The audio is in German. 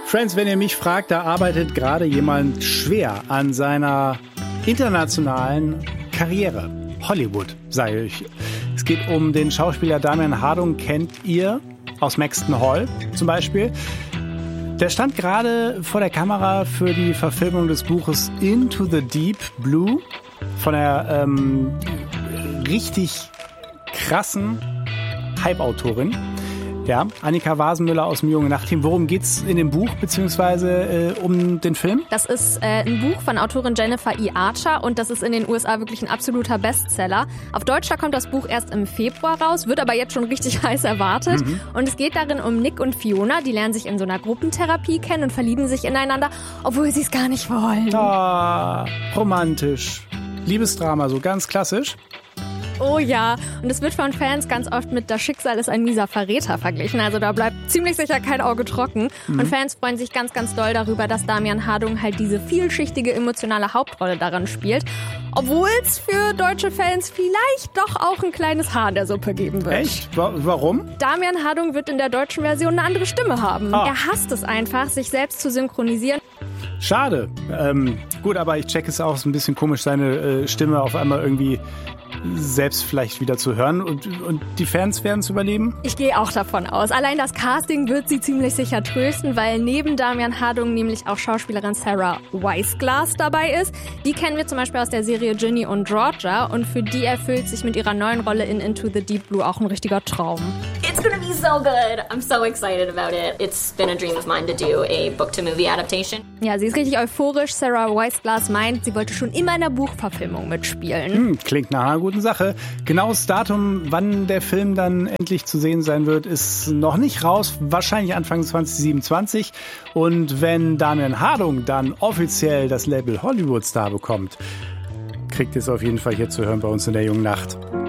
Friends, wenn ihr mich fragt, da arbeitet gerade jemand schwer an seiner internationalen Karriere. Hollywood, sage ich. Es geht um den Schauspieler Damian Hardung, kennt ihr aus Maxton Hall zum Beispiel. Der stand gerade vor der Kamera für die Verfilmung des Buches Into the Deep Blue von der richtig krassen Hype-Autorin. Ja, Annika Wasenmüller aus dem Junge Nacht-Team. Worum geht's in dem Buch, beziehungsweise um den Film? Das ist ein Buch von Autorin Jennifer E. Archer und das ist in den USA wirklich ein absoluter Bestseller. Auf Deutsch kommt das Buch erst im Februar raus, wird aber jetzt schon richtig heiß erwartet. Und es geht darin um Nick und Fiona, die lernen sich in so einer Gruppentherapie kennen und verlieben sich ineinander, obwohl sie es gar nicht wollen. Ah, romantisch. Liebesdrama, so ganz klassisch. Oh ja, und es wird von Fans ganz oft mit Das Schicksal ist ein mieser Verräter verglichen. Also da bleibt ziemlich sicher kein Auge trocken. Und Fans freuen sich ganz, ganz doll darüber, dass Damian Hardung halt diese vielschichtige emotionale Hauptrolle daran spielt. Obwohl es für deutsche Fans vielleicht doch auch ein kleines Haar in der Suppe geben wird. Echt? Warum? Damian Hardung wird in der deutschen Version eine andere Stimme haben. Er hasst es einfach, sich selbst zu synchronisieren. Schade. Gut, aber ich check es auch, so ein bisschen komisch, seine Stimme auf einmal irgendwie selbst vielleicht wieder zu hören. Und die Fans werden es überleben? Ich gehe auch davon aus. Allein das Casting wird sie ziemlich sicher trösten, weil neben Damian Hardung nämlich auch Schauspielerin Sarah Weisglass dabei ist. Die kennen wir zum Beispiel aus der Serie Ginny und Georgia und für die erfüllt sich mit ihrer neuen Rolle in Into the Deep Blue auch ein richtiger Traum. It's gonna be so good. I'm so excited about it. It's been a dream of mine to do a book-to-movie adaptation. Ja, sie ist richtig euphorisch. Sarah Weisglass meint, sie wollte schon immer in der Buchverfilmung mitspielen. Klingt nach einer guten Sache. Genaues Datum, wann der Film dann endlich zu sehen sein wird, ist noch nicht raus. Wahrscheinlich Anfang 2027. Und wenn Damian Hardung dann offiziell das Label Hollywood Star bekommt, kriegt ihr es auf jeden Fall hier zu hören bei uns in der Jungen Nacht.